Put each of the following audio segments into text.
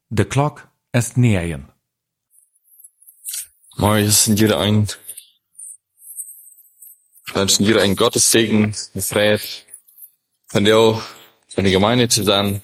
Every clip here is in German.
De klok ist 9. Mooi, es sind jeder ein, wünschen jeder einen Gottessegen, eine Freiheit, von dir, von der Gemeinde zu sein,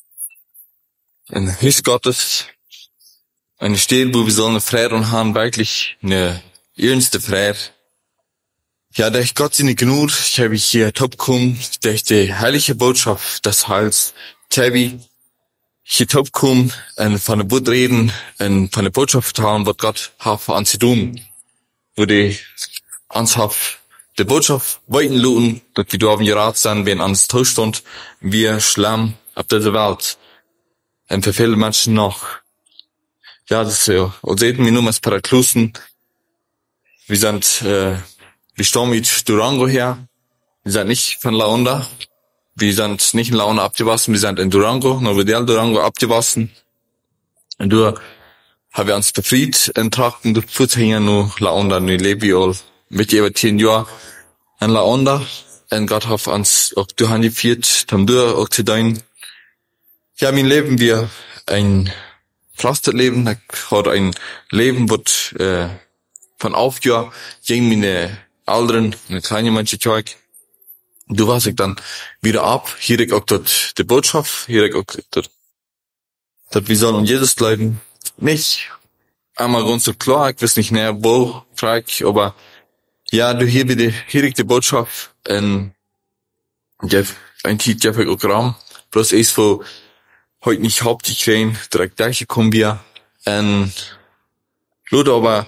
ein Haus Gottes, eine Stelle, wo wir sollen eine Freiheit haben, wirklich eine ernste Freiheit. Ja, durch Gott sind nicht genug, ich habe hier top gekommen, durch die heilige Botschaft des Heils, ich habe hier top gekommen, und von der Wut reden, und von der Botschaft haben, was Gott hat für uns zu tun, wo die uns hat, die Botschaft weiten luten, dass wir da auf dem Rat sind, wenn uns Zustand, wir schlimm auf dieser Welt, und für viele Menschen noch. Ja, das ist ja, und sehen wir nur mal Paraklusen, wir sind, wir stammen mit Durango her, wir sind nicht von Launda, wir sind nicht in Launda abgewassen, wir sind in Durango, nur wir Durango abgewassen, und da haben wir uns befreit, und trachten durch Fußhänger nur Launda, nur lebe ich all, mit über 10 Jahren in Launda, und Gott hat uns auch durchgeführt, haben durch auch zu dein, ja, mein Leben, wir ein Pflasterleben, hat ein Leben, wird, von Aufjahr, gegen meine Eltern, eine kleine Menschen zeug. Du warst ich dann wieder ab, hier ich auch dort die Botschaft, hier ich auch dort, wir sollen Jesus bleiben. Nicht einmal ganz so klar, ich weiß nicht näher, wo, frag ich, aber ja, du hier wieder, hier ich die Botschaft, ein Tiet, Jeff, auch Raum, bloß ist, wo heute nicht hauptsächlich rein, direkt gleich kommen wir, Leute, aber,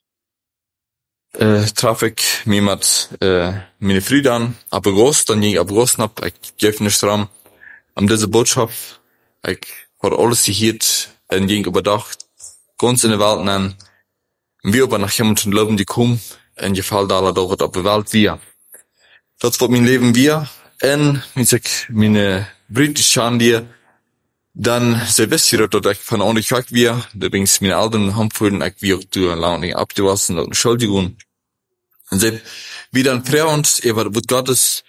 traf ich mich mit, meine Freunde an, ab August, dann ging ich ab August ab, ich gebe nicht Raum, an diese Botschaft, ich habe alles gehört, und ging überdacht, ganz in der Welt nennen, wir aber nach jemandem glauben, die kommen, und gefällt alle da, was auf der Welt wir. Das wird mein Leben wir, und, meine Brüder schauen dir, dann, Silvester, dort ich von ordentlich weg wir, da bringst meine Eltern haben ich wie auch du, lange abgewassen, und Entschuldigung. Und sie, wie dann Präger uns, wird Gottes,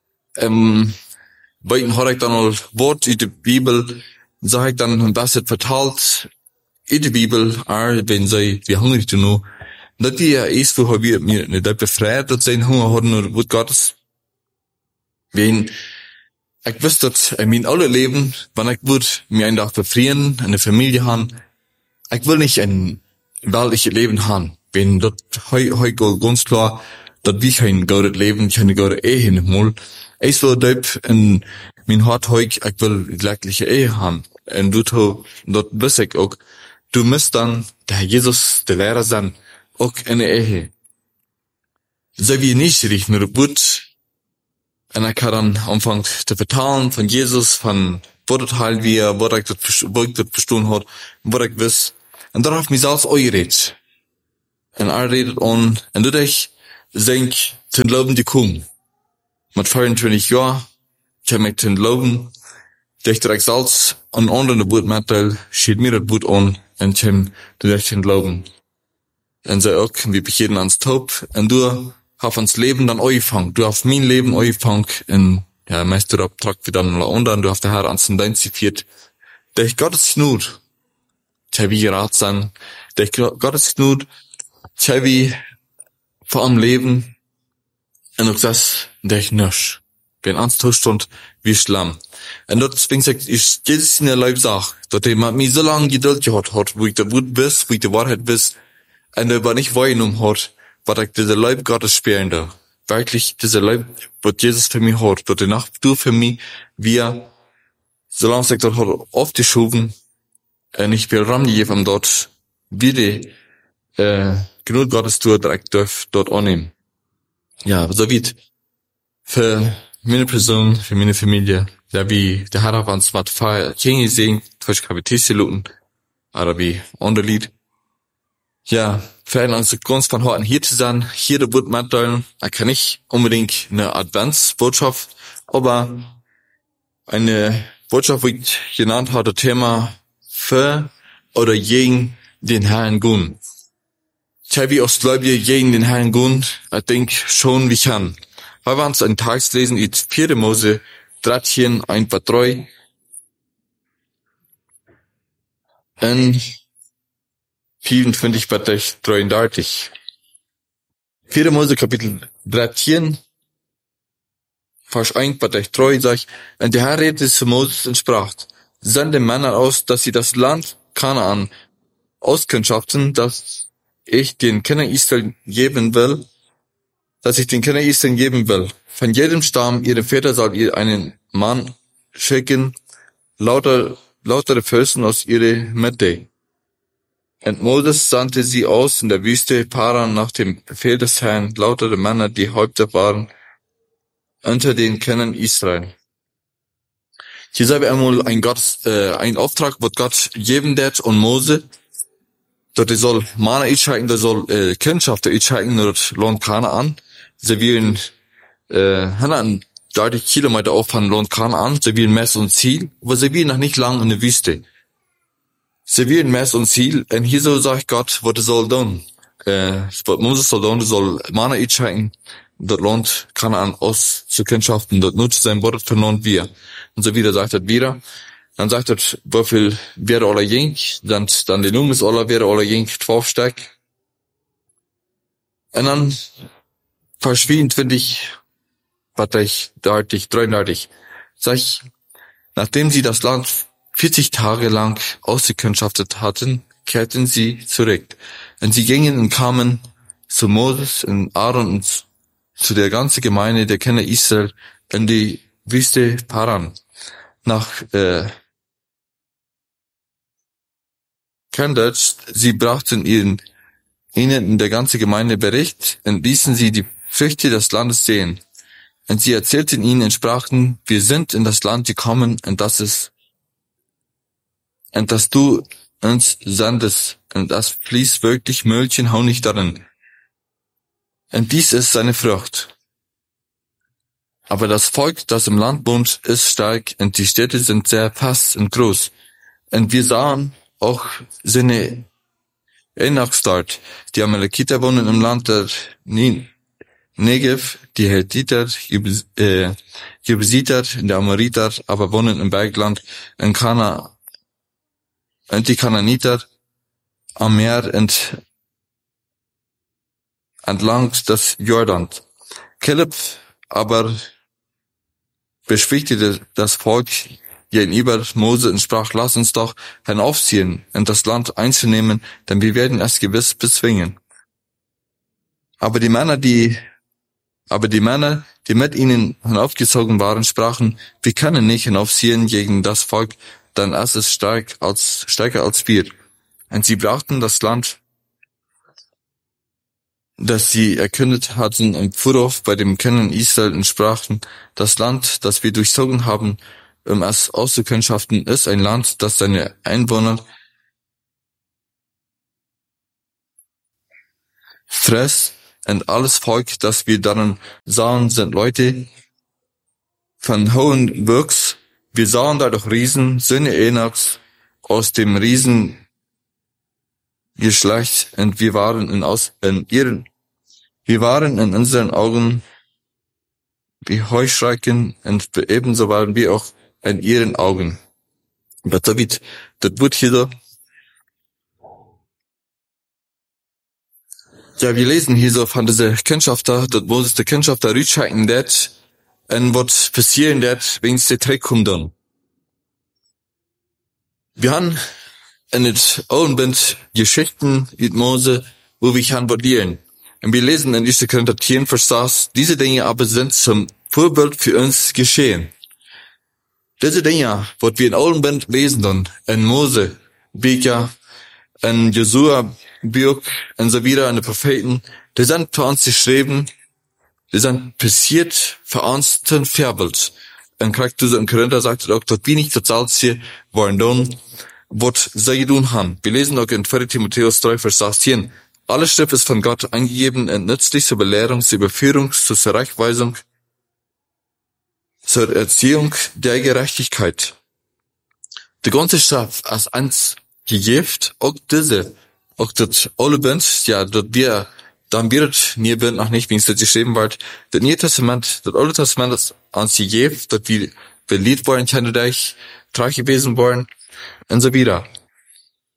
bei ihnen habe ich dann auch Wort in der Bibel, sag ich dann, und das wird verteilt, in der Bibel, wenn sie, wie hungrig du nur, dass wir ist, wo wir mir nicht befreit, dass sie Hunger haben, oder Wort Gottes, wenn, ich wüsste, dass in meinem alle Leben, wenn ich würde mir einen Tag befrieren, eine Familie haben, ich will nicht ein weltliches Leben haben. Wenn dort heu ganz klar, dass wir kein gutes Leben, keine gute Ehe nicht ich will dort in mein Hart heu, ich will gleiche Ehe haben. Und dort weiß ich auch, du musst dann, der Herr Jesus, der Lehrer sein, auch eine Ehe. So wie nicht richtig, nur gut, und ich habe dann angefangen zu vertalen von Jesus, von wo das Heil wir, wo ich das bestimmt hat, wo ich weiß. Und darauf mich selbst auch geredet. Und er redet an, und du dich, denk, zum Glauben die kommen. Mit 24 Jahren, ich habe mich zum Glauben, dich direkt selbst an anderen Boot mitteil, steht mir das Boot an, und ich habe dich zum Glauben. Und so auch, wir beginnen ans Taub, und du, auf ans Leben dann angefangen. Du hast mein Leben angefangen in, ja, Meisterabtrag wie dann unter, und du hast der Herr ans den Dein zifiert. Durch Gottes Not, tja wie gerat sein, durch Gottes Not, tja wie vor am Leben, und auch das, durch nisch. Wenn ans Zustand, wie schlimm. Und dort zwingt sich, ich, Jesus in der Leib sagt, dass jemand mich so lange Geduld gehabt hat, wo ich der Wut bis, wo ich die Wahrheit bis, und er aber nicht wahrgenommen hat, was ich diese Leib Gottes spielen da. Wirklich, diese Leib, was Jesus für mich hat, was danach du für mich, wir, solange sich dort hat aufgeschoben, und ich will Ram gegeben dort, wie die, genug Gottes tut, direkt dort annehmen. Ja, so wie, für meine Person, für meine Familie, ja, wie, der Herr hat uns mit Feier, Kinge sehen, durch Kapitän luten, oder wie, andere Lied. Ja, für uns ganz von heute hier zu sein, hier der Boot mitteilen, er kann nicht unbedingt eine Adventsbotschaft, aber eine Botschaft, wie ich genannt hatte, Thema für oder gegen den Herrn Gun. Tja, wie aus Gläubige gegen den Herrn Gun, ich denke schon, wie kann. Weil wir uns einen Text lesen, in 4. Mose 13, 1, 3. En 24 vers 33. 4 Mose kapitel 13, vers 1 vers 3 sagt, und der Herr redete zu Moses und sprach, sende Männer aus, dass sie das Land Kanaan auskundschaften, das ich den Kindern Israel geben will, Von jedem Stamm ihrer Väter soll ihr einen Mann schicken, lautere Fürsten aus ihrer Mitte. Und Moses sandte sie aus in der Wüste Paran nach dem Befehl des Herrn, lautere Männer, die Häupter waren unter den Kindern Israel. Hier sei einmal ein Auftrag, was Gott geben wird und Mose, dort soll Mana uitscheiken, dort soll Kindschaft uitscheiken dort Land Kanaan. Sie willen Hanna 30 Kilometer auf von Land Kanaan, sie willen Mess und Ziel, aber sie willen noch nicht lang in der Wüste. Sie willen Mess und Ziel, und hier so sagt Gott, was soll tun. Was Moses soll tun, soll Mana uitscheiken, dort Land Kanaan auszukundschaften, dort nutzt sein Wort für Land wir. Und so wieder sagt er wieder. Dann sagt er, wieviel wäre alle jink, dann die Nummer alle wäre alle jink 12 Stück. Und dann verschwindet, finde ich, was 33. Sag ich, nachdem sie das Land 40 Tage lang ausgekundschaftet hatten, kehrten sie zurück. Und sie gingen und kamen zu Moses und Aaron und zu der ganzen Gemeinde der Kinder Israel in die Wüste Paran. Nach Kandach, sie brachten ihnen in der ganzen Gemeinde Bericht und ließen sie die Früchte des Landes sehen. Und sie erzählten ihnen und sprachen, wir sind in das Land gekommen und dass du uns sandest, und das fließt wirklich Milch und Honig darin. Und dies ist seine Frucht. Aber das Volk, das im Land wohnt, ist stark, und die Städte sind sehr fast und groß. Und wir sahen auch seine Enachs dort. Die Amalekiter wohnen im Land der Negev, die Hethiter, Jebusiter, der Amoriter, aber wohnen im Bergland, und die Kananiter am Meer und entlang des Jordans. Kaleb aber beschwichtigte das Volk gegenüber Mose und sprach, lass uns doch hinaufziehen und das Land einzunehmen, denn wir werden es gewiss bezwingen. Aber die Männer, die mit ihnen hinaufgezogen waren, sprachen, wir können nicht hinaufziehen gegen das Volk, denn es ist stärker als wir. Und sie brachten das Land, das sie erkundet hatten, im Vorauf bei dem Kindern Israel und sprachen, das Land, das wir durchzogen haben, um es auszukundschaften, ist ein Land, das seine Einwohner frisst, und alles Volk, das wir darin sahen, sind Leute von hohen Wuchs. Wir sahen da doch Riesen, Söhne Enachs, aus dem Riesengeschlecht, und wir waren in unseren Augen wie Heuschrecken, und ebenso waren wir auch in ihren Augen. Aber David, das wird hier so. Ja, wir lesen hier so von dieser Kundschafter, dass Moses der Kundschafter rütscheiken det, und was passieren det, wenn es der Trick kommt dann. Wir haben in het Alten Bund Geschichten mit Mose, wo wir han valieren. Und wir lesen in 1. Korinther 10, Vers 6, diese Dinge aber sind zum Vorbild für uns geschehen. Diese Dinge, was wir in Alten Bund lesen dann, in Mose, Bücher, in Josua, Buch, und so wieder, in den Propheten, die sind für uns geschrieben, die sind passiert für uns zum Vorbild. Und kriegt du so in Korinther sagt auch, dass wir nicht total hier wollen tun, was sie tun haben. Wir lesen auch in 2. Timotheus 3, Vers 16, alle Schrift ist von Gott eingegeben und nützlich zur Belehrung, zur Überführung, zur Zurechtweisung, zur Erziehung der Gerechtigkeit. Die ganze Schrift als eins gegeben, auch das alle Bund, ja, dort wir, dann wird nie Bund noch nicht, wie es geschrieben wird, das Neue Testament, das Alte Testament ist ans gegeben, dort wir beliebt worden, kennt euch, treu gewesen worden, und so wieder.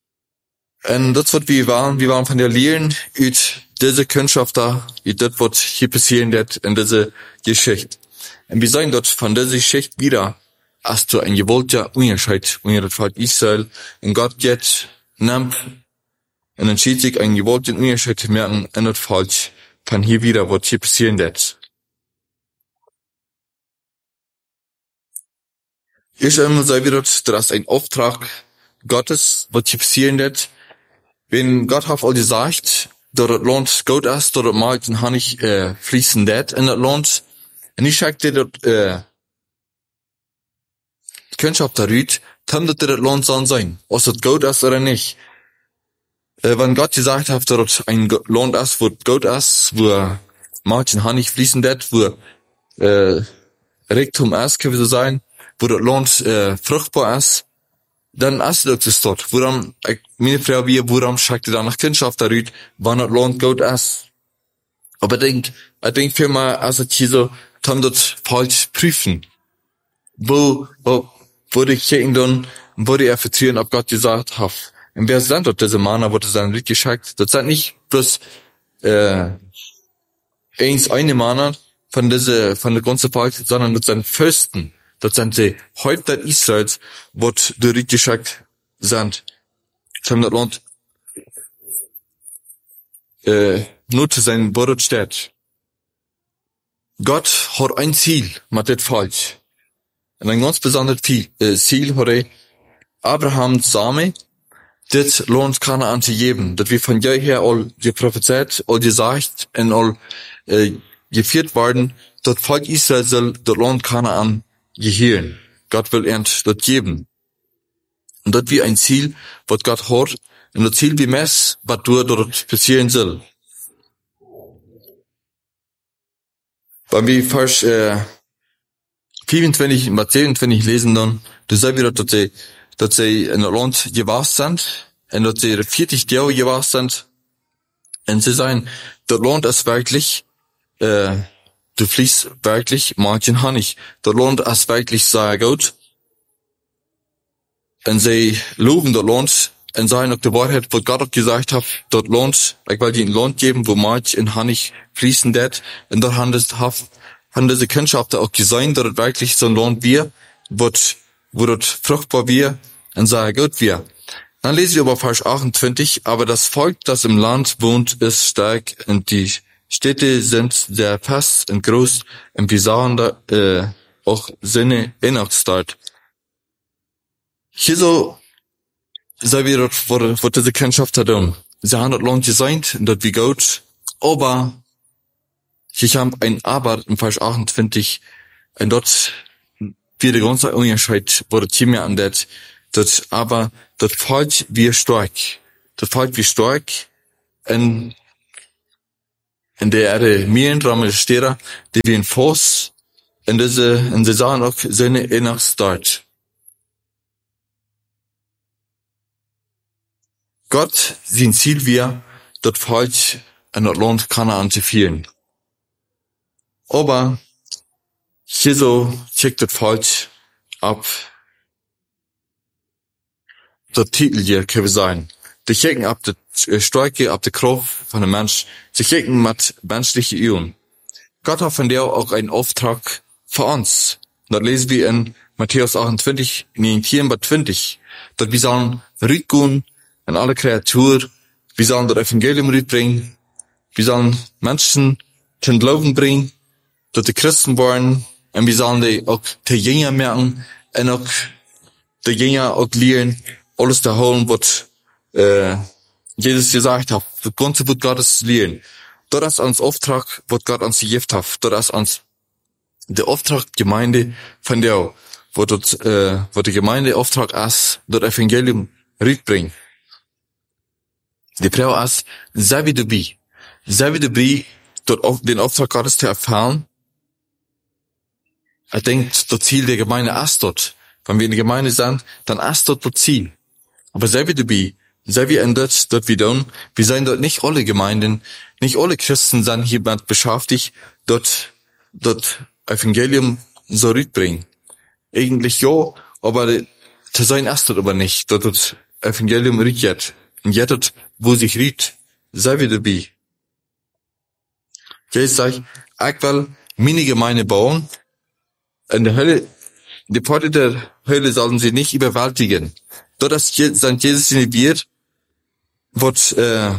En dat wat we waren van der leren uit deze kunstschrift da, uit dat wat hier passieren wird in deze Geschichte. En we zijn dat van deze Geschichte wieder als zu ein gewollter Unterschied unter das Volk Israel. Und Gott jetzt nimmt und entschied sich einen gewollten Unterschied zu merken in das Volk von hier wieder, was hier passieren wird. Ich einmal sei wieder, dass ein Auftrag Gottes, was hier passieren wird. Wenn Gott hat all gesagt, dass das Land gut ist, dass das Markt und Honig fließen wird in das Land. Und ich sagte, dass Kundschaft daaruit, kann das Land sein, ob das gut ist oder nicht. Wenn Gott gesagt hat, dass das ein Land ist, wo gut ist, wo Milch und Honig fließen wird, wo Reichtum ist, können wir so sagen, wo das Land fruchtbar ist, dann ist das dort. Woran, meine Frau, woran schickt ihr dann nach Kundschaft daaruit, wann das Land gut ist? Aber ich denk vielmehr, als es hier so, kann das falsch prüfen. Wo die Kirchen dann, wo die vertrauen, ob Gott gesagt hat. Und wer sind dort diese Männer, wo das dann richtig geschickt? Das sind nicht bloß, eine Männer von der ganzen Volk, sondern das sind Fürsten. Das sind die Häupter Israels, wo die richtig geschickt sind. Von das Land, nur zu sein, wo das steht. Gott hat ein Ziel mit dem Volk. Und ein ganz besonderes Ziel hat er, Abraham Same, das Land Kanaan zu geben. Das wir von jeher all geprophezeit, all gesagt und all geführt worden, das Volk Israel soll das Land Kanaan gehören. Gott will erst das geben. Und das wie ein Ziel, was Gott hat, und das Ziel wie Mess, was dort passieren soll. Wenn wir Vers 24 und 27 lesen dann, da sehen wir, dass sie in das Land gewahrt sind, und dass sie 40 Jahre gewahrt sind, und sie sagen, das Land ist wirklich, du fließt wirklich Milch und Honig. Das Land ist wirklich sehr gut. Und sie loben das Land, und sagen auch die Wahrheit, was Gott auch gesagt hat, das Land, ich will ihnen ein Land geben, wo Milch und Honig fließen wird, und dort haben diese Kundschafter auch gesehen, dass es wirklich so ein Land wird, wo das fruchtbar wird und sehr gut wird. Dann lesen wir aber Vers 28, aber das Volk, das im Land wohnt, ist stark und die Städte sind sehr fest und groß und wir sahen da auch seine Einachsstadt. Hier so, sagen wir dort, wo diese Kundschafter tun. Sie haben das Land gesehen und das wie gut, aber ich habe ein Aber im Vers 28 und dort wird der ganze Unterschied, wo das Team an das aber das Volk wie stark. Das Volk wie stark in der Erde Mierenramme steht, die wie ein Fuß in sie sahen auch seine Innerstadt. Gott, sein Ziel wir, das Volk in das Land Kanaan zu führen. Aber hier so checkt das Volk ab. Der Titel hier können wir sagen. Die checken ab der Stärke, ab der Kraft von dem Mensch. Sie checken mit menschlichen Üben. Gott hat von der auch einen Auftrag für uns. Das lesen wir in Matthäus 28, 19-20. Dass wir sollen rücken an alle Kreaturen. Wir sollen das Evangelium rüberbringen. Wir sollen Menschen zum Glauben bringen. Dass die Christen waren, und wir sollen die auch die Jünger merken, und auch die Jünger auch lernen, alles zu holen, was Jesus gesagt hat, das ganze Wort Gottes lernen. Das ist uns Auftrag, was Gott uns gegeben hat. Das ist uns der Auftrag Gemeinde von der, wo die Gemeinde Auftrag ist, das Evangelium rüberbringen. Die Frau ist, sei wie du bist. Sei wie du bist, den Auftrag Gottes zu erfahren. Ich denke, das Ziel der Gemeinde ist dort. Wenn wir in der Gemeinde sind, dann ist dort das Ziel. Aber sei wie dabei, sei wie in dort wir tun. Wir sind dort nicht alle Gemeinden, nicht alle Christen sind hier mit beschäftigt, dort Evangelium so rüberbringen. Eigentlich ja, aber zu sein ist dort aber nicht, dort das Evangelium rührt. En jettet, wo zich riet, zij weer erbij. Jezus zegt, ik wil meine Gemeinde bauen. In der Hölle, die Pforte der Hölle sollen sie nicht überwältigen. Dort ist St. Jesus in die Bier, wordt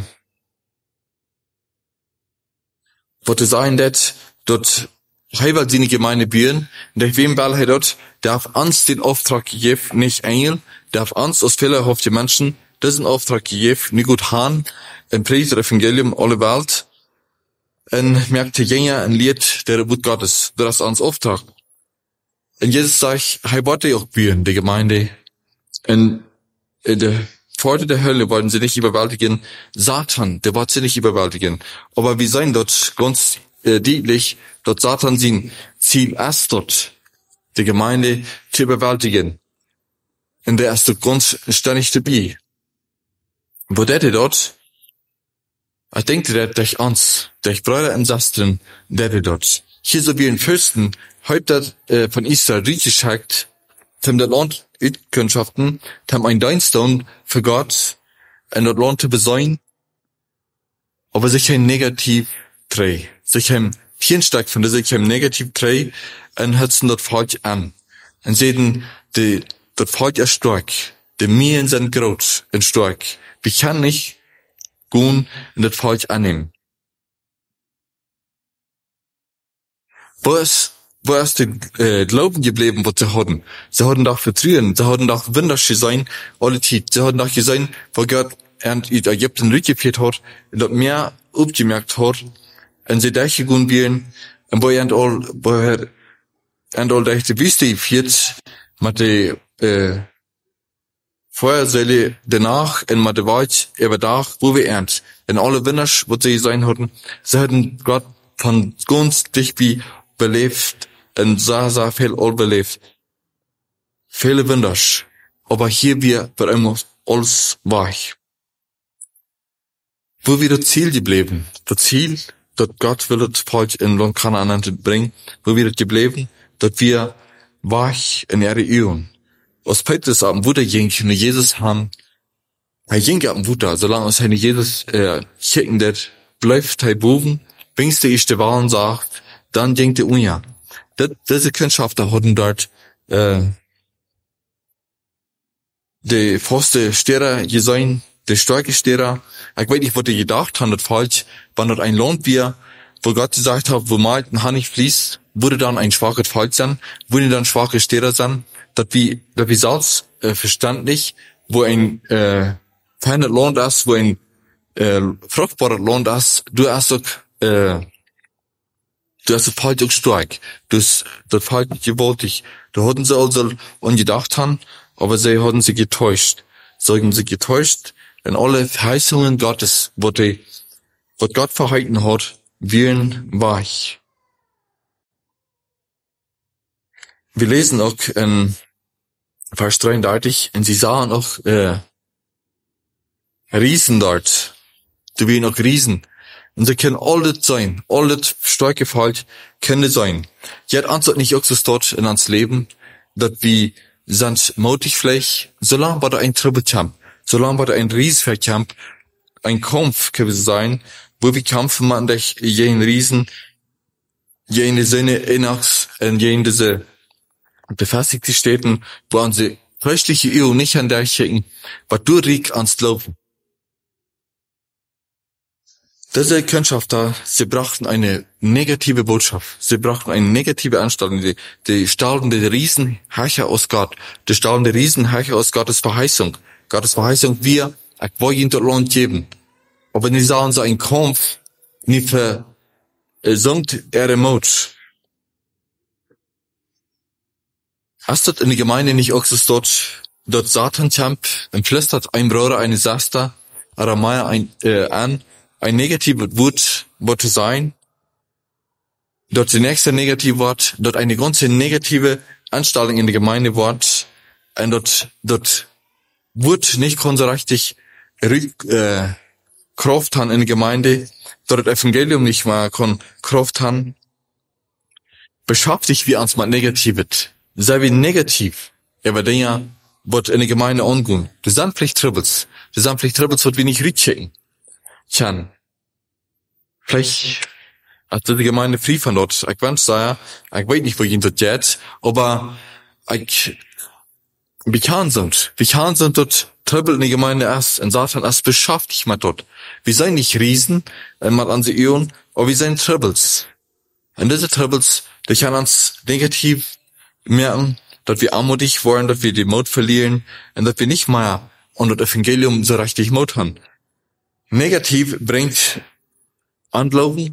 sagen dat, dort hij wil zijn Gemeinde bauen. Und wem will hij dort, darf uns den Auftrag gegeben, nicht Engel, darf uns als fehlerhafte Menschen diesen Auftrag gegeben, nicht gut haben, ein Predigt Evangelium alle Welt, en merkte jänger ein Lied der Geburt Gottes. Das ist uns Auftrag. Und Jesus sagt, hij wollte auch bauen, die Gemeinde. Und in der Pforte der Hölle wollten sie nicht überwältigen. Satan, der wollte sie nicht überwältigen. Aber wir sehen dort ganz deutlich, dort Satan sein Ziel ist dort, die Gemeinde zu überwältigen. Und der ist dort ganz ständig dabei. Wo der dort? Ich denke, der durch uns, durch Brüder und Schwestern, der dort. Hier so wie ein Fürsten, heute von Israel richtig schickt, zum das Land Utkundschaften, zum ein Dienstag für Gott, in das Land zu besäuen, aber sich ein Negativ dreh, sich ein Hirnsteig von der sich ein Negativ dreh, und hört's dort falsch an. Und sehen, dort falsch ist stark, die Mien sind groß und stark. Wir können nicht gehen und das falsch annehmen. Wo ist der Glauben geblieben, was sie hatten? Sie hatten doch Vertrauen, sie hatten doch wunderschön sein, alle Zeit. Sie hatten doch gesehen, wo Gott in Ägypten rückgeführt hat, und dort mehr aufgemerkt hat, und sie durchgegangen werden, und wo er all durch die Wüste geführt, mit der Feuersäule danach, und mit der Wald überdach, wo wir ernst. Und alle Wunders, was sie sein hatten, sie hatten Gott von ganz dicht wie belebt, und sehr viel belebt. Viele Wunders. Aber hier wird immer alles weich. Wo wir das Ziel geblieben? Das Ziel, dass Gott will das Volk in Land Kanaan bringen, wo wir das geblieben, dass wir weich in ihre Übung. Als Petrus am Wutter ging, und Jesus haben, er ging am Wutter, solange es eine Jesus schicken, der bleibt er boven, bringst du ich die Wahlen sagt, dann ging der Unja. Diese Kundschafter hatten dort die feste Stehrer gesehen, die starke Stehrer. Ich weiß nicht, was die gedacht haben, das falsch. Wenn dort ein Land wir, wo Gott gesagt hat, wo mal ein Honig fließt, würde dann ein schwaches Volk sein, würde dann schwache Stehrer sein, dass wir selbst verständlich, wo ein feines Land ist, wo ein fruchtbares Land ist, du hast das Volk auch stark. Das Volk nicht gewaltig. Da hatten sie also ungedacht haben, aber sie hatten sie getäuscht. Sie haben sie getäuscht, in alle Verheißungen Gottes, was Gott verhalten hat, wären weich. Wir lesen auch in Vers 33, und sie sahen auch Riesen dort. Du wären auch Riesen. Und sie können alles sein, alles starke Volk können sein. Jetzt antwort nicht auch so dort in uns Leben, dass wir sind mutig vielleicht, solange war da ein Trippelkampf, solange war da ein Riesenkampf, ein Kampf kann es sein, wo wir kämpfen man durch jeden Riesen, jene Sinne Inachs, und jene diese befestigte Städten, wo unsere christliche Ehe nicht an der schicken, was du riech ans Glauben. Diese Kundschafter, sie brachten eine negative Botschaft. Sie brachten eine negative Anstellung. Die stahlten die Riesenherrscher aus Gott. Die stahlten die Riesenherrscher aus Gottes Verheißung. Gottes Verheißung, ich wollte ihnen das Land geben. Aber die sahen so einen Kampf, nicht versunkt ihre Mut. Hast du in der Gemeinde nicht auch so dort Satan kämpft, und flüstert ein Bruder, eine Schwester, oder mal ein negatives Wort wollte sein, dort die nächste negative Wort, dort eine ganze negative Anstellung in der Gemeinde Wort, und dort wird nicht so richtig Kraft haben in der Gemeinde, dort das Evangelium nicht mal Kraft haben, beschäftigt wir uns mit Negatives. Sei wie negativ, aber Dinge wird in der Gemeinde angehen. Das sind vielleicht Troubles. Das sind vielleicht Troubles, was wir nicht riechen. Tjan. Vielleicht hat die Gemeinde frei von dort. Ich wünsche sagen, ich weiß nicht, wo ich dort geht, aber wir kann sind dort Trouble in der Gemeinde erst, und Satan erst beschafft ich mal dort. Wir sind nicht Riesen, mal an sie Ehren, aber wir sind Troubles. Und diese Troubles, die können uns negativ merken, dass wir armutig wollen, dass wir die Mut verlieren, und dass wir nicht mehr unter das Evangelium so richtig Mut haben. Negativ bringt Anglauben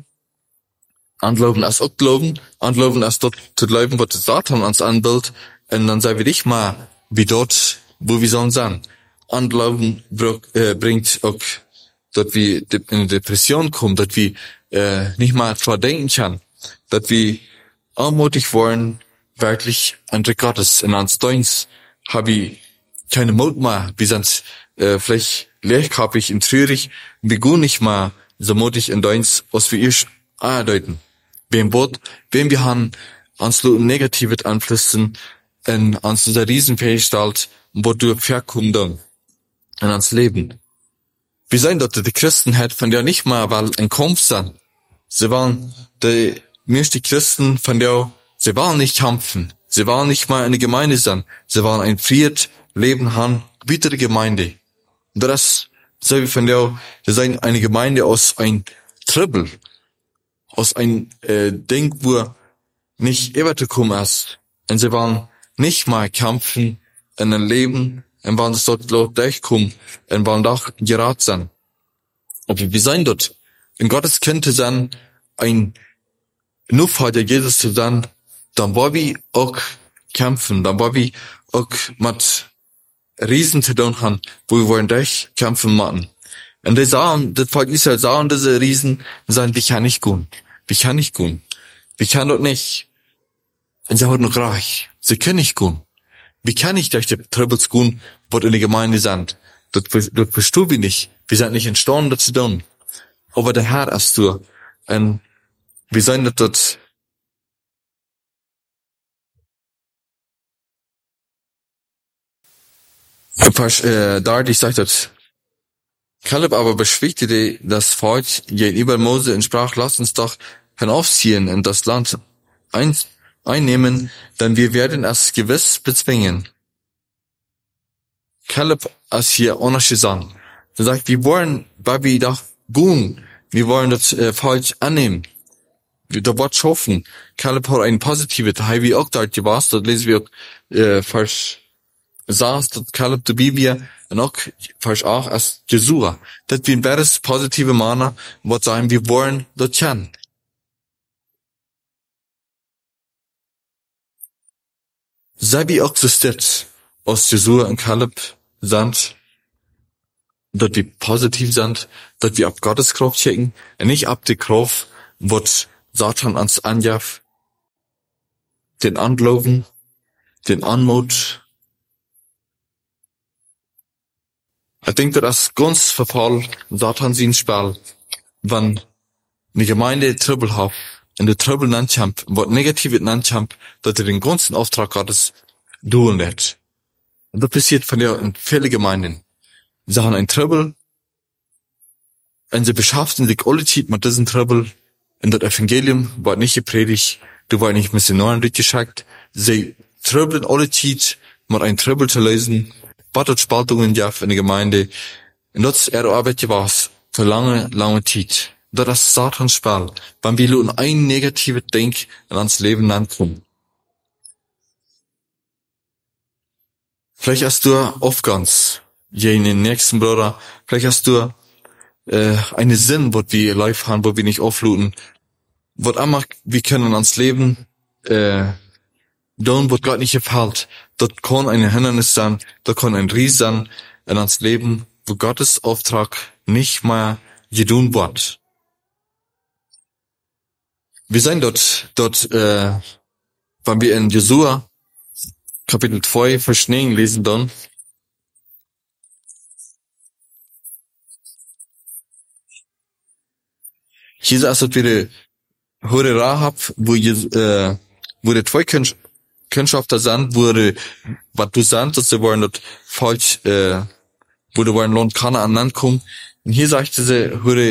als auch Glauben, Anglauben als dort zu glauben, was Satan uns anbildet, und dann sei wir nicht mal wie dort, wo wir sollen sein. Anglauben bringt auch, dass wir in eine Depression kommen, dass wir nicht mal zwar denken können, dass wir armutig wollen, wirklich an der Gottes. In uns Deins habe ich keine Mut mehr. Wir sind vielleicht lehrkapig und traurig. Wir gehen nicht mehr so mutig in Deins, was wir erst andeuten. Wenn wir haben uns nur negative Einflüssen in uns dieser Riesenfähigkeit, wo du verkommen dann in uns Leben. Wir sehen dort, die Christen hat von der nicht mal, weil ein Kampf sind. Sie waren die Christen von der, sie waren nicht kämpfen. Sie waren nicht mal eine Gemeinde sein. Sie waren ein Fried, Leben haben, wie die Gemeinde. Und das, so wie von der, sie sind eine Gemeinde aus ein Trouble, aus ein Ding, wo nicht übergekommen ist. Und sie waren nicht mal kämpfen in ein Leben, und waren das dort durchkommen, und waren doch gerat sein. Aber wir sind dort, in Gottes Kind zu sein, ein Nuffhalter Jesus zu sein, dann war wir auch kämpfen, dann war wir auch mit Riesen zu tun haben, wo wir wollen durch kämpfen machen. Und die sagen, das Volk Israel sagen, diese Riesen, sagen, wir kann nicht gehen. Wir kann nicht gehen. Wir kann dort nicht. Und sie haben noch reich. Sie können nicht gehen. Wir können nicht durch die Troubles gehen, wo in der Gemeinde sind. Dort verstehen wir nicht. Wir sind nicht entstanden, das zu tun. Aber der Herr ist du. Und wir sind dort. Ich sag das. Kaleb aber beschwichtigte das Volk gegenüber Mose und sprach, lasst uns doch hinaufziehen und das Land einnehmen, denn wir werden es gewiss bezwingen. Kaleb ist hier unerschüttert. Er sagt, wir wollen, weil wir doch gehen, wir wollen das Volk annehmen. Wir da Wort schaffen. Kaleb hat eine positive Teil, wie auch dort gewasst, dort lesen wir Vers saß, dass Kaleb die Bibel und auch Vers 8 als Jesua. Das wie ein besseres positive Mana, was sagen, wir wollen dort hin. Sei wie auch existiert, aus Jesua und Kaleb sind, dass wir positiv sind, dass wir ab Gottes Kraft checken, und nicht ab die Kraft, was Satan ans anjaf, den Anglauben, den Anmut. Ich denke, das ist ganz verfallen, Satan sein Spiel, wenn eine Gemeinde Trouble hat, in der Trouble nannt, was negativ nannt, dass den ganzen Auftrag Gottes tun wird. Und das passiert von der in vielen Gemeinden. Sie haben ein Trouble, und sie beschaffen sich alle Zeit mit diesem Trouble, und das Evangelium war nicht gepredigt, du war nicht Missionaren durchgeschickt, sie troubeln alle Zeit, mit einem Trouble zu lösen, was Spaltungen gab in der Gemeinde, und das ist ihre Arbeit gewesen, für lange Zeit. Das ist Satans Spiel, wenn wir nur ein negatives Denk in uns Leben ankommen. Vielleicht hast du oft ganz, den nächsten Bruder, vielleicht hast du einen Sinn, wo wir live haben, wo wir nicht aufluten, wo einmal, wir können uns Leben tun, wo Gott nicht gefällt. Dort kann ein Hindernis sein, dort kann ein Ries sein in uns Leben, wo Gottes Auftrag nicht mehr getan wird. Wir sind dort, wenn wir in Jesua Kapitel 2 Vers 9 lesen dann, hier ist es wieder Hure Rahab, wo die zwei Kundschafter sind, was du sagst, dass sie wollen dort falsch, wo du wollen Land Kanaan ankommen. Und hier sagte sie,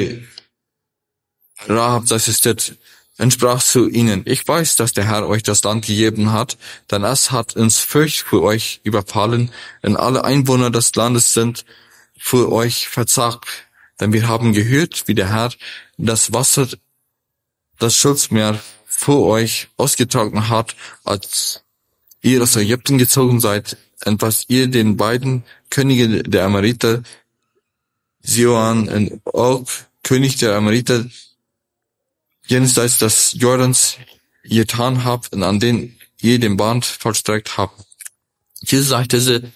Rahab, das ist das, und sprach zu ihnen, ich weiß, dass der Herr euch das Land gegeben hat, denn es hat uns Furcht für euch überfallen, und alle Einwohner des Landes sind für euch verzagt. Denn wir haben gehört, wie der Herr das Wasser, das Schilfmeer für euch ausgetragen hat, als ihr aus Ägypten gezogen seid, und was ihr den beiden Könige der Amoriter, Sihon und Og, König der Amoriter, jenseits des Jordans getan habt und an den ihr den Band vollstreckt habt. Hier sagte sie,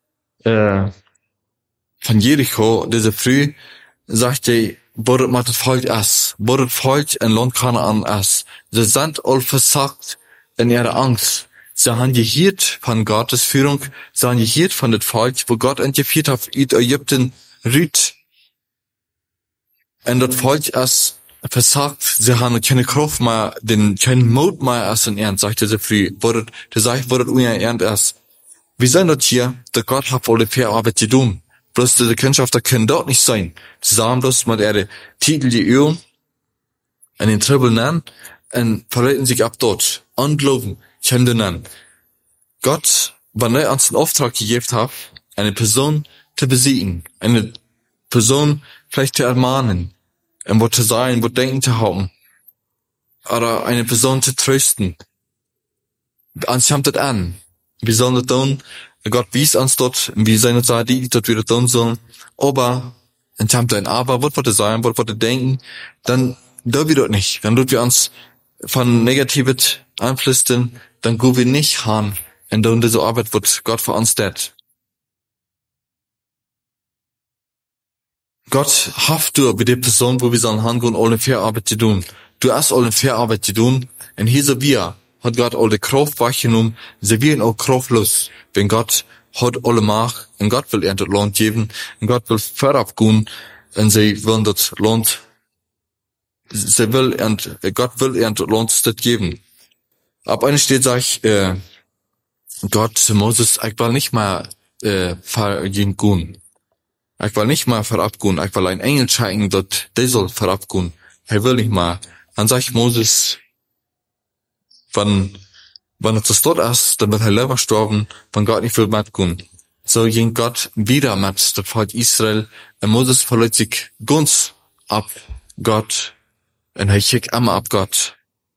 von Jericho, diese Früh, sagte, bordet mat het Volk es, bordet Volk in Land Kanaan es. Sie sind all versagt in ihrer Angst. Sie haben gehört von Gottes Führung, sie haben gehört von dem Volk, wo Gott entgeführt hat, in Ägypten rüht. Und das Volk es versagt, sie haben keine Kraft mehr, keinen Mut mehr als in Ernst, sagte sie früh. Bordet unser Ernst es. Wir sind dort hier, der Gott hat alle Arbeit getan. Bloß diese Kundschafter können dort nicht sein. Sie sagen bloß mit ihre Titel die Übung und den Trübel nennen und verleiten sich ab dort. Unglauben, können nennen. Gott, wenn er uns den Auftrag gegeben hat, eine Person zu besiegen, eine Person vielleicht zu ermahnen, und was zu sagen, was denken zu haben, oder eine Person zu trösten. Uns kommt das an. Wir sollen das tun. Gott wies uns dort, wie seine Zeit, die dort wieder tun sollen. Aber, dann kommt ein Aber, was wir sagen, was wir denken, dann tun wir dort nicht. Dann tun wir uns von negativen Einflüssen, dann gehen wir nicht haben. Und dann diese Arbeit, was Gott für uns tut. Gott hofft du bei der Person, wo wir sollen hingehen, alle fair Arbeit zu tun. Du hast alle fair Arbeit zu tun. Und hier so wir, hat Gott alle Kraft weggenommen, sie werden auch kraftlos, wenn Gott hat alle Macht, und Gott will ihr das Land geben, und Gott will vorabgehen, und sie wollen das Land, Gott will ihr das Land das geben. Ab einer steht, sag ich, Gott, Moses, ich will nicht mehr, vergehen. Ich will nicht mehr vorabgehen, ich will ein Engel schicken, dort, der soll vorabgehen. Er will nicht mehr. Dann sag ich Moses, wenn es dort ist, dann wird er selber sterben, wenn Gott nicht will mitgehen. So ging Gott wieder mit dem Volk Israel, und Moses verlässt sich ganz ab Gott, und er schickt immer ab Gott.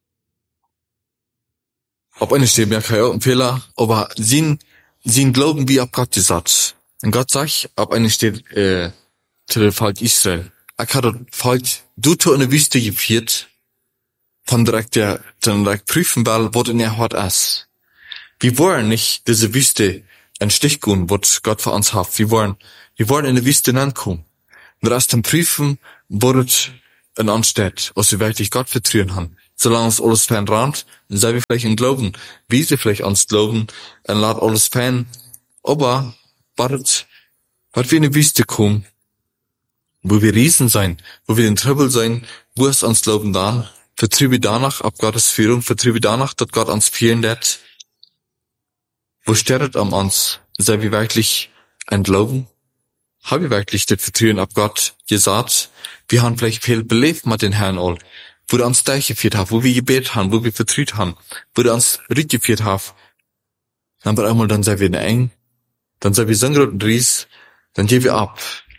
Ob eine steht mir kein ein Fehler, aber sie glauben wie ab Gott gesagt. Und Gott sagt, ob eine steht, zu dem Volk Israel. Ich habe das Volk, du in der Wüste geführt, dann direkt prüfen, was in der Hort ist. Wir wollen nicht diese Wüste ein Stich gehen, was Gott für uns hat. Wir wollen in der Wüste ankommen. Und erst dann prüfen, was in uns steht, was wir wirklich Gott vertrauen haben. Solange uns alles fern rannt, dann sei wir vielleicht in Glauben, wie sie vielleicht uns glauben, und lasst alles fern. Aber, wartet, wir in die Wüste kommen, wo wir Riesen sein, wo wir in Trouble sein, wo es uns glauben da, vertriebe danach ab Gottes Führung, vertriebe danach, dass Gott uns führen lässt. Wo steht am uns? Sei wir wirklich ein Glauben? Haben wir wirklich das Vertrauen ab Gott gesagt? Wir haben vielleicht viel belebt mit den Herrn all, wo der uns durchgeführt hat, wo wir gebetet haben, wo wir vertraut haben, wo der uns rückgeführt hat. Dann wird einmal, dann sei wir eng, dann sei wir Sänger und Ries, dann gehen wir ab.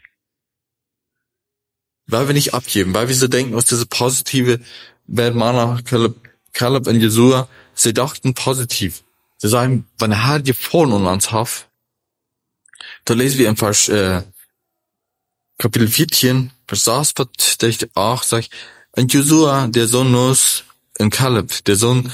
Weil wir nicht abgeben, weil wir so denken, aus dieser positive, Mana, Caleb und Jesua, sie dachten positiv. Sie sagen, wenn der Herr gefallen an uns hat, da lesen wir im Vers, Kapitel 14, Vers 6, der ich auch sag, und Jesua, der Sohn Nus, und Caleb, der Sohn,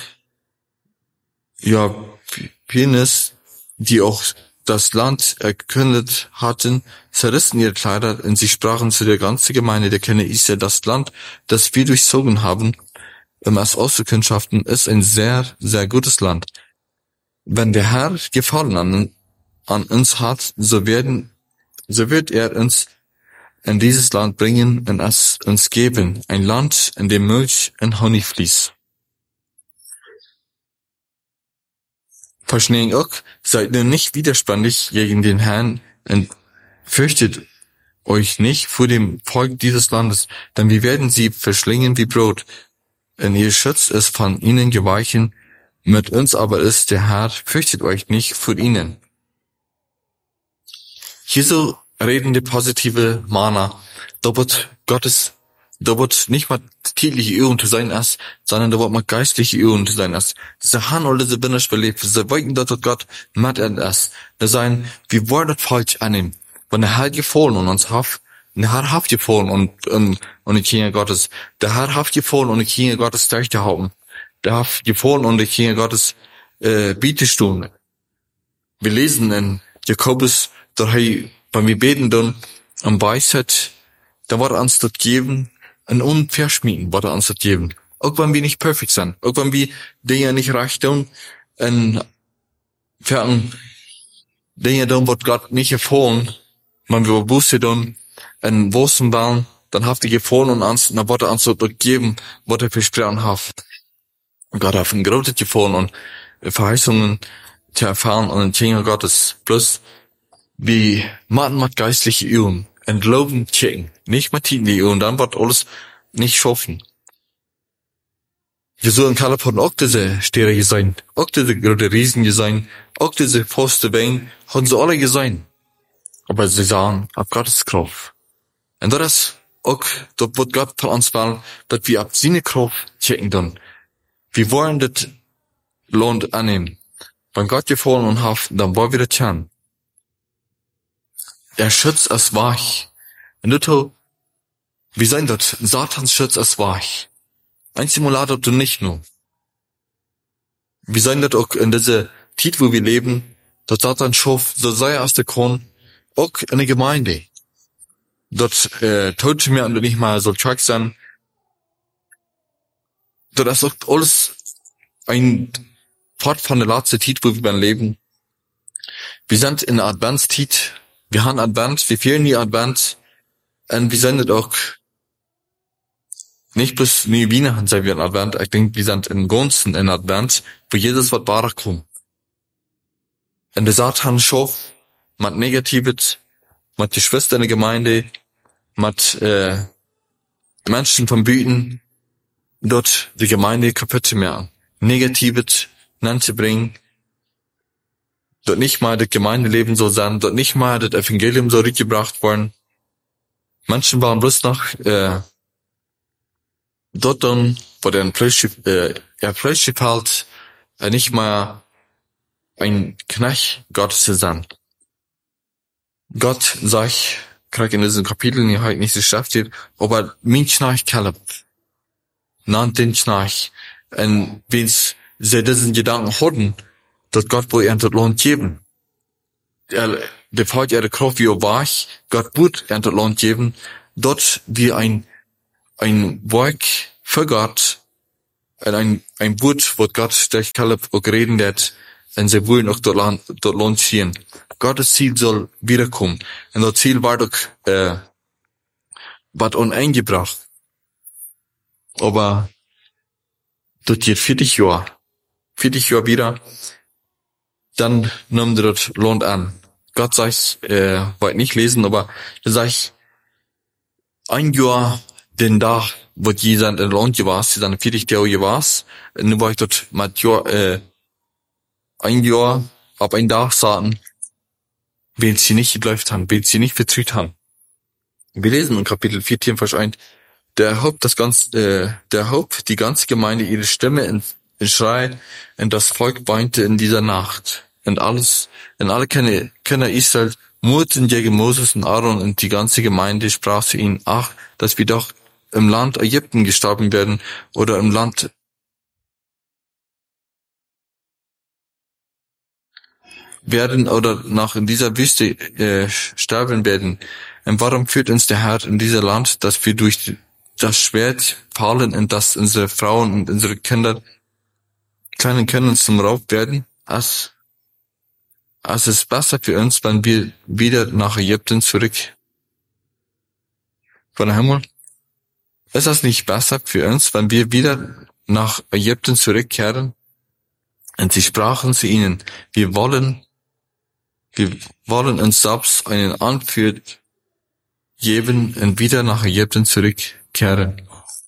Penis, die auch das Land erkündet hatten, zerrissen ihre Kleider, und sie sprachen zu der ganzen Gemeinde der Kinder Israel, das Land, das wir durchzogen haben, als Außenkundschaften, ist ein sehr, sehr gutes Land. Wenn der Herr Gefallen an uns hat, so wird er uns in dieses Land bringen und es uns geben, ein Land, in dem Milch und Honig fließt. Verschneen auch, seid nur nicht widerspenstig gegen den Herrn und fürchtet euch nicht vor dem Volk dieses Landes, denn wir werden sie verschlingen wie Brot. Und ihr schützt es von ihnen geweichen, mit uns aber ist der Herr, fürchtet euch nicht vor ihnen. Hier so reden die positive Mana, da wird nicht mal tägliche Übung zu sein ist, sondern da wird mal geistliche Übung zu sein ist. Sie haben alle diese Binnen belebt, sie wollten, dass Gott mit ist. Das sein, wir wollen das falsch annehmen. Wenn der Herr gefallen und uns hat, der Herr hat gefallen und die Kinder Gottes, der Herr hat gefallen und die Kinder Gottes Töchter haben. Der hat gefallen und die Kinder Gottes, Bietestun. Wir lesen in Jakobus, da wenn wir beten dann, am Weisheit, da wird uns das geben, ein Unverschmieden wird uns das geben. Auch wenn wir nicht perfekt sind, auch wenn wir Dinge nicht recht tun, und Dinge tun, wird Gott nicht gefallen, wenn wir Buße tun, und Wussen wollen, dann habt ihr gefallen und dann wird uns das geben, was versprochen hat. Gott hat ein großes gefallen und Verheißungen zu erfahren und den Kinder Gottes. Plus, wie machen mit geistliche Übungen, entloben checken, nicht mit die Übungen, dann wird alles nicht schaffen. Wir sollen keine von auch diese Städte sein, auch diese große Riesen sein, auch diese Poste Wein, haben sie alle gesehen. Aber sie sagen, ab Gottes Kraft. Und das ist auch, dort wird Gott von uns wollen, dass wir ab seine Kraft checken dann. Wir wollen das Land annehmen. Wenn Gott gefallen und hat, dann wollen wir das tun. Er schützt es wach. Und das, wie sein das? Satans schützt es wach. Ein Simulator du nicht nur. Wie sein das auch in dieser Zeit, wo wir leben, dass Satan schafft, so sei aus der Kron, auch in der Gemeinde. Dort, tut mir nicht mal so stark sein. Das ist auch alles ein Part von der letzten Zeit, wo wir leben. Wir sind in der Adventszeit. Wir haben Advent, wir fehlen die Advent. Und wir sind auch nicht bloß nie Wiener sind wir in Advent. Ich denke, wir sind in Gunsten in Advent, wo Jesus wird wahrer kommt. Und der Satan schafft mit Negatives, mit Geschwistern in der Gemeinde, mit Menschen vom Büten, dort die Gemeinde kaputt zu machen. Negatives bringen, dort nicht mal das Gemeindeleben so sein, dort nicht mal das Evangelium so rückgebracht worden. Menschen waren bloß noch dort dann, wo der Fleisch gefällt, nicht mal ein Knecht Gottes zu sein. Gott sagt, krieg in diesem Kapitel nicht heute nicht so schafft, aber mein Knecht Kaleb, nannt den Knecht, und wenn's sie diesen Gedanken hatten, dass Gott wohl er das Lohn geben. Der Vater ihre Kraft wie war, Gott wird er das Lohn geben, dort wie ein Werk für Gott, ein Wort, wo Gott durch Kaleb auch reden wird, und sie wollen auch dort Lohn ziehen. Gottes Ziel soll wiederkommen. Und das Ziel war doch, wird uneingebracht. Aber, das geht 40 Jahre wieder, dann nimmt er das Lohn an. Gott sagt, wollte nicht lesen, aber er sagt, ein Jahr, den Tag, wo jemand in Lohn gewasst, dann 40 Jahre gewasst, und dann war ich dort mit ein Jahr, ab ein Tag sagen, wenn sie nicht geläuft haben, wenn sie nicht vertrüht haben. Wir lesen in Kapitel 4, Vers 1, der Haupt die ganze Gemeinde ihre Stimme in Schrei, und das Volk weinte in dieser Nacht. Und alle Kinder Israel murrten gegen Moses und Aaron, und die ganze Gemeinde sprach zu ihnen, ach, dass wir doch im Land Ägypten gestorben werden, oder im Land werden, oder noch in dieser Wüste sterben werden. Und warum führt uns der Herr in dieses Land, dass wir durch das Schwert fallen und dass unsere Frauen und unsere kleinen Kinder zum Raub werden? Es ist besser für uns, wenn wir wieder nach Ägypten zurück von der Himmel. Ist das nicht besser für uns, wenn wir wieder nach Ägypten zurückkehren? Und sie sprachen zu ihnen, wir wollen uns selbst einen Anführer geben und wieder nach Ägypten zurückkehren.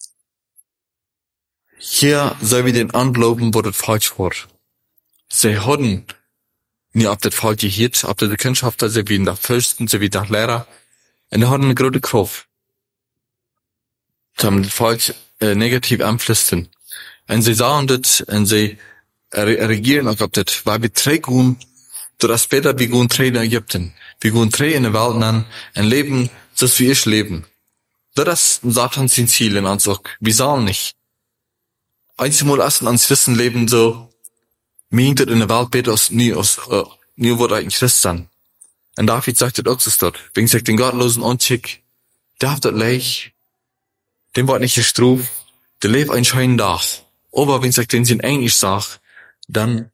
Hier sehen wir den Anglauben, wo das falsch war. Sie hatten nicht auf das falsche Hirt, auf die Kundschaft, sie wie der Fürsten, sie wie der Lehrer. Und die hatten eine große Kraft. Sie haben das falsch negativ einflüssen. Und sie sahen das, und sie regieren auch auf das, weil wir drei gehen, dass später wir gehen drei in Ägypten. Wir gehen drei in der Welt an, und leben, das wie ich leben. Das ist Satan sein Ziel in uns auch. Wir sollen nicht. Einmal lassen uns Wissen leben so, meint in der Welt besser als nie wird ein Christ sein. Und David sagt das auch so dort. Wenn ich den Gottlosen anschick, darf das leicht, dem wird nicht gestraft, der lebt einen schönen Tag. Aber wenn ich den Englisch sag, dann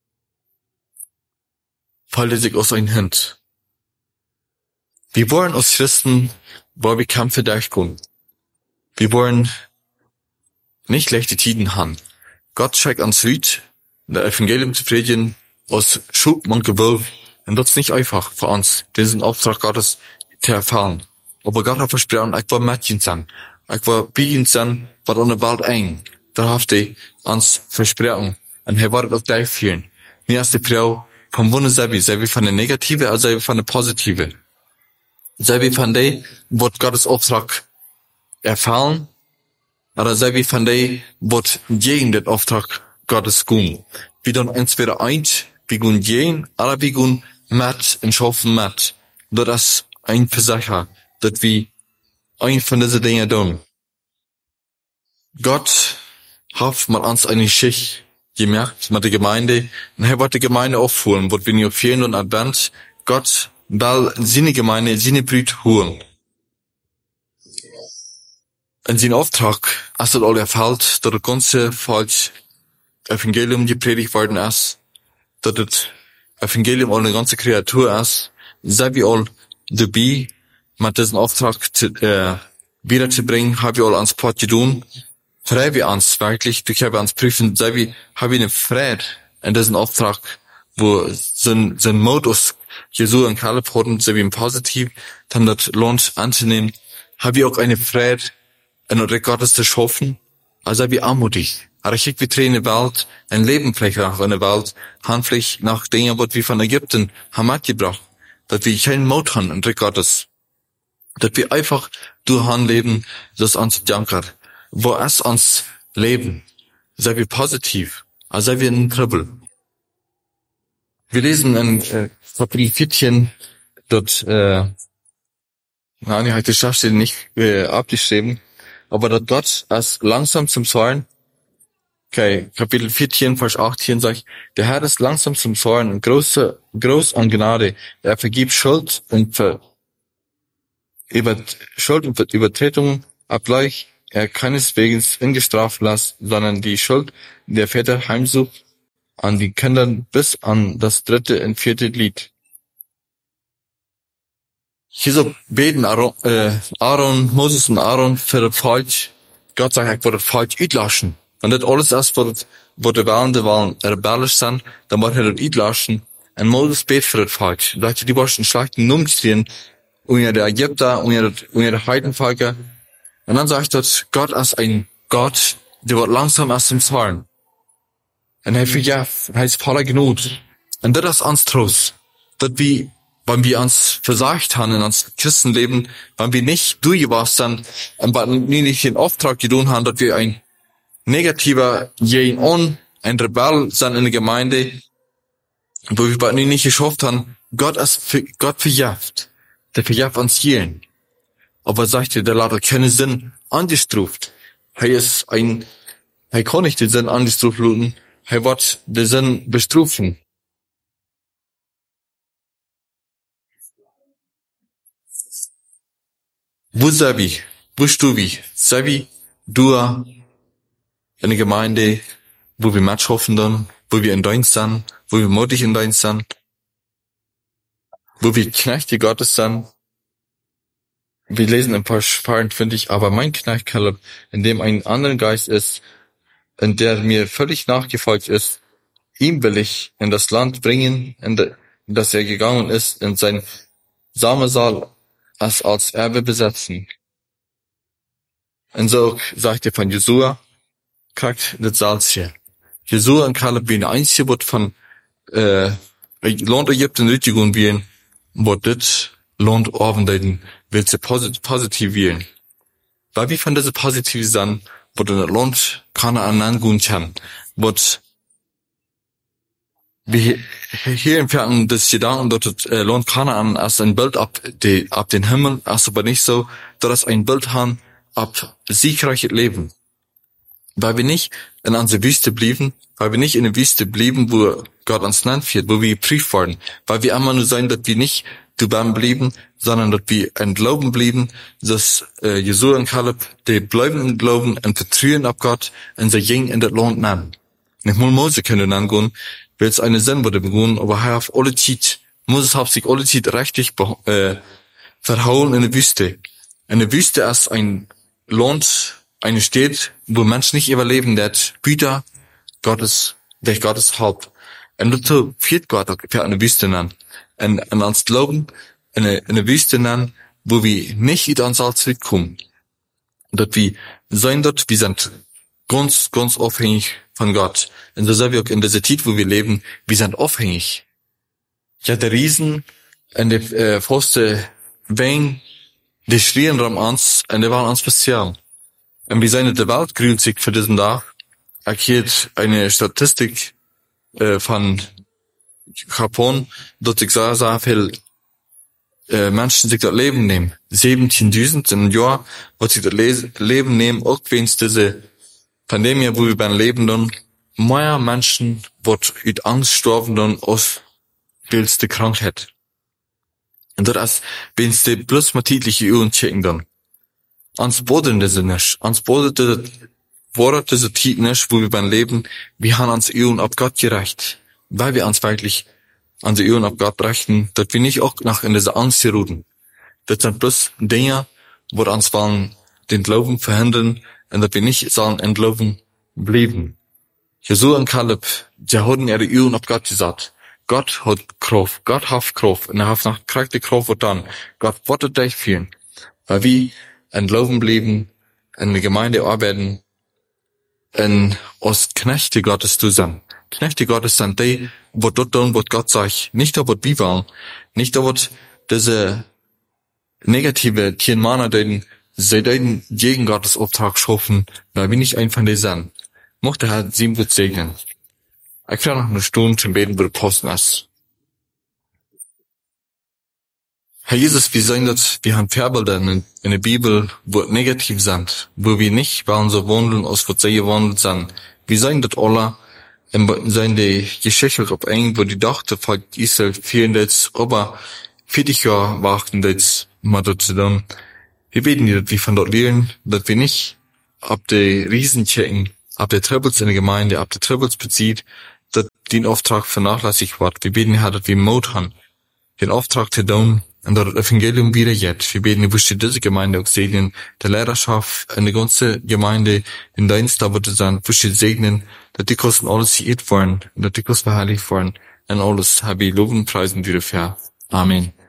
fällt er sich aus ein Hand. Wir wollen als Christen, weil wir Kämpfe durchkommen. Wir wollen nicht schlechte Tiden haben. Gott schickt uns Leute, das Evangelium zu predigen, aus Schub und Gewölf. Und das ist nicht einfach für uns, diesen Auftrag Gottes zu erfahren. Aber Gott hat versprochen, ich will Mädchen sein. Ich will Biegen sein, was an der Welt eng. Da hat er uns versprochen. Und er wird auch gleich führen. Nicht als die Frau vom Wunder sei wie von der Negative, als sei wie von der Positive. Sei wie von der, wird Gottes Auftrag erfahren, oder sei wie von der, wird gegen den Auftrag Gottes gehen. Wir dann entweder eins, wir gehen gegen, oder wir gehen mit und schaffen mit. Das ist ein Versacher, dass wir ein von diesen Dingen tun. Gott hat mit uns eine Schicht gemerkt, mit der Gemeinde, und er wird die Gemeinde aufholen, wird wir nicht fehlen und Advent, Gott will seine Gemeinde, seine Brüder holen. In seinem Auftrag, als das all erfällt, dass das ganze falsche Evangelium gepredigt worden ist, dass das Evangelium all eine ganze Kreatur ist, sei wir all dabei, mit diesem Auftrag wiederzubringen, haben wir all ans Port getan, freuen wir uns wirklich, wir können uns prüfen, sei wir, haben wir eine Freude in diesem Auftrag, wo sein Modus Jesu und Kaleb hatten, sei wir positiv, dann das lohnt anzunehmen, haben wir auch eine Freude, in der Gottes zu schaffen, also wie armutig. Aber ich wie Träne Welt, ein Leben vielleicht nach einer Welt, handlich nach Dingen, was wir von Ägypten haben mitgebracht, dass wir keinen Mut haben in der Gottes, dass wir einfach durch Han leben, das uns dankert. Wo es uns leben, sei wir positiv, also sei wir ein Kribbel. Wir lesen in Kapitel 14, dort, nein, ich hatte das nicht abgeschrieben, aber dort Gott als langsam zum Zorn, okay, Kapitel 14, Vers 18 sagt, der Herr ist langsam zum Zorn und groß an Gnade, er vergibt Schuld und Übertretungen abgleich, er keineswegs ungestraft lässt, sondern die Schuld der Väter heimsucht an die Kindern bis an das 3. und 4. Glied. Hier so beten Moses und Aaron für das Volk. Gott sagt, ich will das Volk uitlassen. Und das alles erst, wo die waren rebellisch sind, dann wird er das uitlassen. Und Moses betet für das Volk. Sagt, die wollen schlechten umziehen, unter der Ägypter, unter der Heidenvölker. Und dann sagt das, Gott ist ein Gott, der wird langsam aus dem Zorn. Und er vergibt, er ist voller Gnut. Und das ist uns Trost. Dass wir, wenn wir uns versagt haben in uns Christenleben, wenn wir nicht durchgewasst sind, und wenn wir nicht den Auftrag getan haben, dass wir ein negativer ein Rebell sind in der Gemeinde, wo wir nicht geschafft haben, Gott vergibt. Der vergibt uns jeden. Aber sagt er, der lässt keinen Sinn angestruft. Er kann nicht den Sinn angestruft lassen. Er wird den Sinn bestrufen. Wo sei wir? Wo stehst du? Sei wie du in der Gemeinde, wo wir mitschaffen dann, wo wir in Dienst sind, wo wir mutig in Dienst sind, wo wir Knechte Gottes sind. Wir lesen ein paar Sparen, finde ich, aber mein Knecht Kaleb, in dem ein anderer Geist ist, in der mir völlig nachgefolgt ist, ihm will ich in das Land bringen, in das er gegangen ist, in sein Samersaal als Erbe besetzen. Und so sagt er von Josua, krijgt dit zaaltje. Josua en Caleb zijn de einzige wat van land Egypten uitgegaan werden, wat dit land arbeiden, wil ze positief werden. Weil wie von diese positiv sind, wat in het land Kanaan aangaan kan, wat wir hier entfernen das Gedanken, dass das Land Kanaan als ein Bild ab den Himmel, als aber nicht so, dass ein Bild haben ab siegreiches Leben. Weil wir nicht in unserer Wüste blieben, weil wir nicht in der Wüste blieben, wo Gott uns Land führt, wo wir geprüft wurden, weil wir immer nur sein, dass wir nicht dabei blieben, sondern dass wir in Glauben blieben, dass Josua und Caleb, die bleiben im Glauben und vertrauen auf Gott und sie gehen in das Land nehmen. Nicht mal Mose können angehen, weil es eine Sinn wurde begonnen, aber er auf alle Zeit, Moses hat sich alle Zeit richtig verhauen in der Wüste. In der Wüste ist ein Land, eine Stadt, wo Menschen nicht überleben, der Güter Gottes, der Gottes Haupt. Und dazu führt Gott für eine Wüste an. Und uns glauben, in eine Wüste an, wo wir nicht in uns als zurückkommen. Dass wir sein dort, wir sind ganz, ganz abhängig von Gott. Und so sind wir auch in dieser Zeit, wo wir leben, wir sind abhängig. Ja, der Riesen, und der Forste, Wein, die schrien um uns, und die waren uns speziell. Und wir sind in der Welt grüßt sich für diesen Tag. Ich hielt eine Statistik, von Japan, dass ich sehr viel, Menschen sich das Leben nehmen. 17.000 im Jahr, was sich das Leben nehmen, auch wenn es diese Pandemie, wo wir beim Leben dann, mehr Menschen, wird mit Angst sterben dann aus, weil's die Krankheit. Und das ist, wenn's die bloß mal tägliche Übungen checken dann. Ans Boden das nicht. Ans Boden das Wort diese Tiet nicht, wo wir beim Leben, wir haben uns Übungen ab Gott gerecht. Weil wir uns wirklich an die Übungen ab Gott rechten, dass wir nicht auch nach in diese Angst geruhen. Das sind bloß Dinge, wo uns wollen den Glauben verhindern, und dass wir nicht sollen in Glauben bleiben. Josua und Caleb, die haben ihre Übungen ab Gott gesagt. Gott hat Kraft, Gott hat Kraft, und er hat nach Kraft die Kraft getan. Gott wollte dich führen. Weil wir in Glauben bleiben, in der Gemeinde arbeiten, und als Knechte Gottes zu sein. Knechte Gottes sind die, wo dort tun, was Gott sagt. Nicht da, was wir wollen. Nicht da, was diese negative Tienmänner, die gegen Gottes Auftrag schaffen, weil wir nicht ein von denen sind. Mochte der Herr 7 gut segnen. Ich werde noch eine Stunde zum Beten, wo du posten hast. Herr Jesus, wir sehen das, wir haben Vorbilder in der Bibel, wo negativ sind, wo wir nicht wollen so wandeln, als was sie gewandelt sind. Wir sehen das alle, in die Geschichte auf eng, wo die dachte, von Israel fehlen jetzt, aber 40 Jahre warten jetzt mal dort zu tun. Wir beten dir, dass wir von dort lernen, dass wir nicht ab die Riesen checken, ab der Troubles in der Gemeinde, ab der Troubles bezieht, dass den Auftrag vernachlässigt wird. Wir beten, Herr, dass wir Mut haben, den Auftrag zu tun, und das Evangelium wieder jetzt. Wir beten, dass diese Gemeinde auch segnen, der Lehrerschaft, in der ganze Gemeinde, in Dienst da wird es sein, dass wir segnen, dass die Kosten alles geirrt worden, dass die Kosten verherrlicht worden, und alles habe ich loben und preisen dir dafür. Amen.